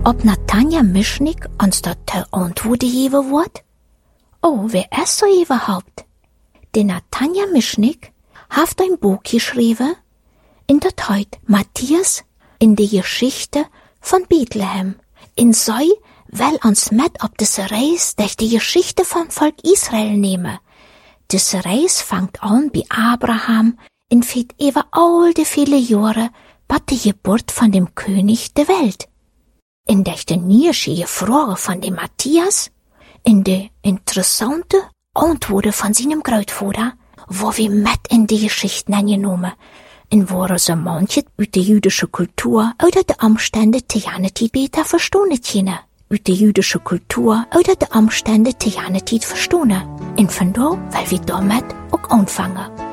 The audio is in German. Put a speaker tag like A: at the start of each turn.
A: Ob Natanja Mischnik uns dort antworten geben wird? Oh, wer ist so überhaupt? Die Natanja Mischnik hat ein Buch geschrieben, in das heißt Matthias in die Geschichte von Bethlehem. In so will uns mit auf diese Reise durch die Geschichte vom Volk Israel nehmen. Diese Reise fängt an bei Abraham und fährt über all die viele Jahre bei der Geburt von dem König der Welt. In der nierschige Frage von dem Matthias, in der interessante Antworten von seinem Großvater, wo wir mit in die Geschichten angenommen, in wo so manche über die jüdische Kultur oder die Umstände der Janetid besser verstehen können. Über die jüdische Kultur oder die Umstände der Janetid verstehen. Und von da, weil wir damit auch anfangen.